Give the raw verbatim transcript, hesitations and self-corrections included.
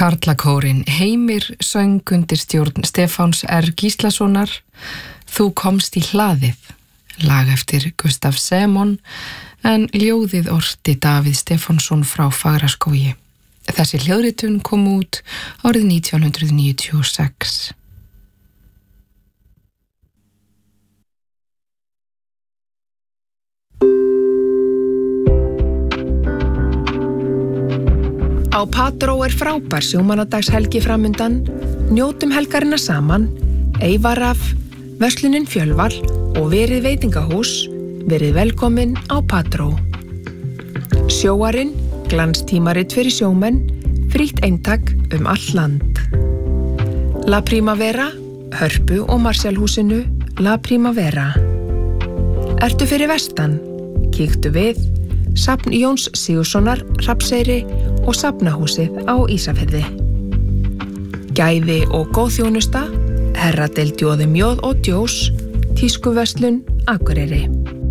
Karlakórinn Heimir söng undir stjórn Stefáns R. Gíslasonar Þú komst í hlaðið, lag eftir Gustaf Semon en ljóðið orti Davíð Stefánsson frá Fagraskógi. Þessi hljóðritun kom út árið nítján hundrað níutíu og sex. Á Patró er frábær sjómannadagshelgi framundan, njótum helgarina saman, Eyvar af, verslunin Fjölvar og verið veitingahús, verið velkomin á Patró. Sjóarinn, glanstímarit fyrir sjómenn, frítt eintak um all land. La Primavera, Hörpu og Marshallhúsinu, La Primavera. Ertu fyrir vestan? Kíktu við, Safn Jóns Sigurðssonar, Hrafnseyri og Safnahúsið á Ísafirði. Gæði og góð þjónusta, herradeild Jóði Mjóð og Djós, tískuverslun Akureyri.